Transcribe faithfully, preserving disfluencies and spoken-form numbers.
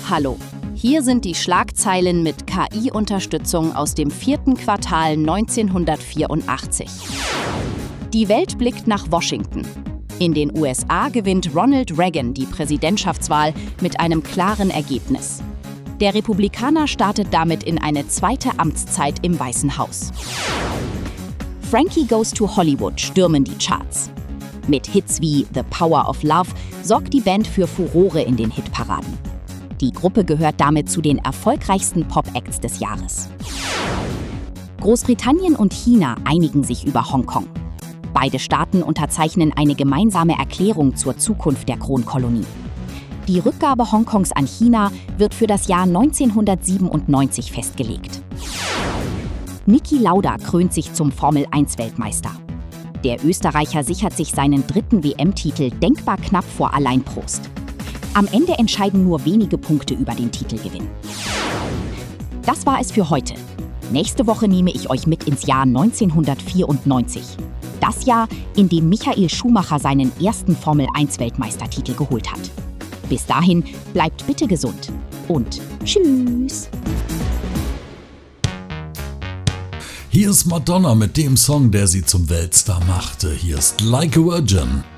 Hallo, hier sind die Schlagzeilen mit K I-Unterstützung aus dem vierten Quartal neunzehnhundertvierundachtzig. Die Welt blickt nach Washington. In den U S A gewinnt Ronald Reagan die Präsidentschaftswahl mit einem klaren Ergebnis. Der Republikaner startet damit in eine zweite Amtszeit im Weißen Haus. Frankie Goes to Hollywood stürmen die Charts. Mit Hits wie The Power of Love sorgt die Band für Furore in den Hitparaden. Die Gruppe gehört damit zu den erfolgreichsten Pop-Acts des Jahres. Großbritannien und China einigen sich über Hongkong. Beide Staaten unterzeichnen eine gemeinsame Erklärung zur Zukunft der Kronkolonie. Die Rückgabe Hongkongs an China wird für das Jahr neunzehnhundertsiebenundneunzig festgelegt. Niki Lauda krönt sich zum Formel eins Weltmeister. Der Österreicher sichert sich seinen dritten W M-Titel denkbar knapp vor Alain Prost. Am Ende entscheiden nur wenige Punkte über den Titelgewinn. Das war es für heute. Nächste Woche nehme ich euch mit ins Jahr neunzehnhundertvierundneunzig. Das Jahr, in dem Michael Schumacher seinen ersten Formel eins Weltmeistertitel geholt hat. Bis dahin, bleibt bitte gesund und tschüss! Hier ist Madonna mit dem Song, der sie zum Weltstar machte. Hier ist Like a Virgin.